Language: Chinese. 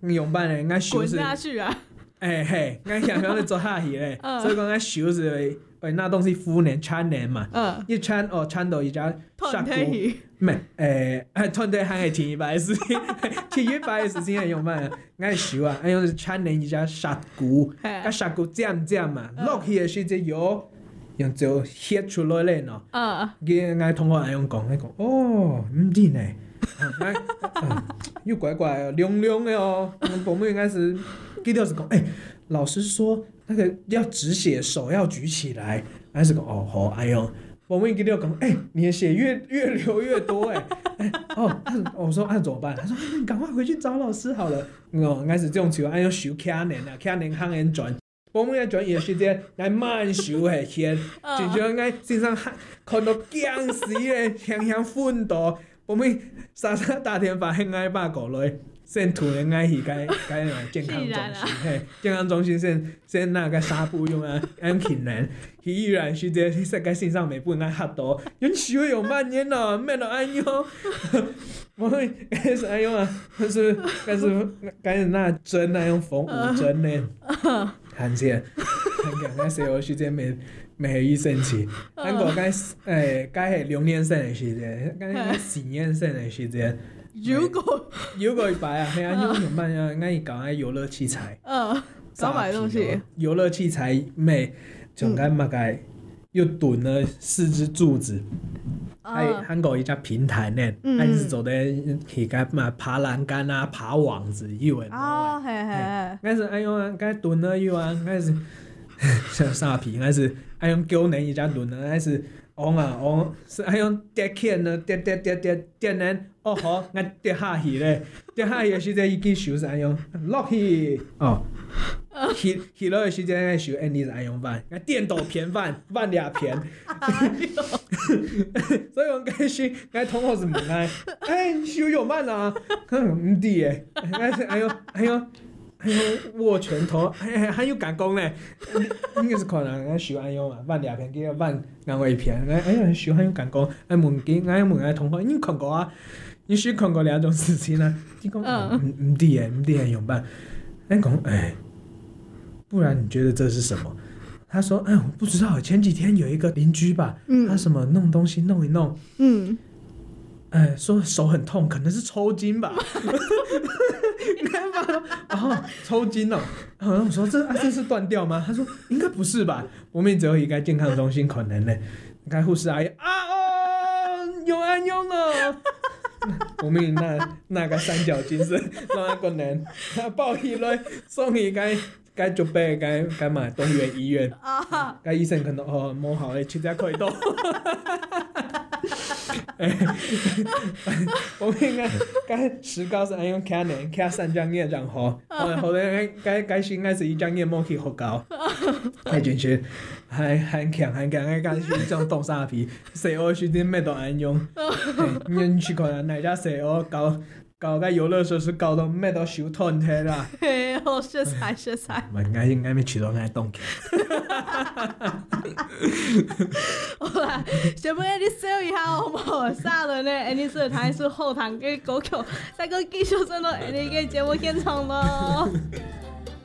用办的，俺收滚拾， 下去啊！ 嘿，俺想要你做下去咧，所以讲俺收拾那东西敷年穿年嘛，一穿到一家杀菇，唔係穿到係前一排嘅事情，前一排嘅事情係用辦，俺收啊，俺用穿年一家殺菇，甲殺菇漸嘛，落去嘅時陣用就翕出來咧喏，俺同學係用講，哦，唔知呢。又怪怪的，亮亮的哦。我们应该是记得是讲，老师说那个要止血，手要举起来，还是讲哦好，哎呦，我们记得讲，你的血越流越多，我说怎么办？他说你赶快回去找老师好了。应该是这种情况，要收卡年啊，卡年行人转。我们要转也时间来慢收下天，就像俺身上看到僵死的，香奋斗。我们傻大天把黑矮把搞来，先涂人矮去该健康中心，健康中心先那个纱布用啊，按轻人，依然是这世界身上每部爱黑多，人手有慢年咯，咩都爱用，我们开始爱用啊，开始那针啊用缝五针呢，看见，那时候是这每一生气，韩国该系2年生的时间，该4年生的时间。 如果一排啊，嘿啊，用办啊，俺搞那游乐器材， 早买东西， 游乐器材妹，从俺嘛个又蹲了4只柱子，韩国一家平台呢，还是走的去个嘛爬栏杆啊，爬网子有诶，俺是哎呦啊，该蹲了有啊，俺是。像沙皮，还是爱用9年一家轮呢，还是是爱用跌起呢，跌呢，好，俺跌下去咧，跌下去时阵已经收是爱用落去去落的时阵爱收，你是爱用饭，俺电斗片饭2片，所以我开始俺同学是问俺，收有慢啊，唔知诶，俺是哎呦。握拳头，还有赶工嘞，应该是可能俺收安用嘛，万2片，叫万安慰片，收还有赶工，问同学，你看过啊？你是看过2种事情呢？你讲唔知诶，用办，俺讲不然你觉得这是什么？他说我不知道，前几天有一个邻居吧，他什么弄东西弄一弄，说手很痛，可能是抽筋吧。你看吧，抽筋哦。我说这是断掉吗？他说应该不是吧，我们只有一个健康中心可能呢。你看护士阿姨有安用哦。我们那个三角精神，让他可能抱起来送去该准备该买动物园医院。该医生可能摸好了，去只可以动。我们应该石膏是用卡呢，卡3张叶然后来该是应该是1张叶摸去学膏，进去很强，该是这种动沙皮，西欧时阵咩都爱用，你去看哪家西欧搞个游乐设施搞到咩都收吞起啦。 学菜。 应该没去到那动起。 好啦，小妹你笑一下好不好？下轮呢，你是台是后堂给狗口，再个继续上到你个节目现场咯。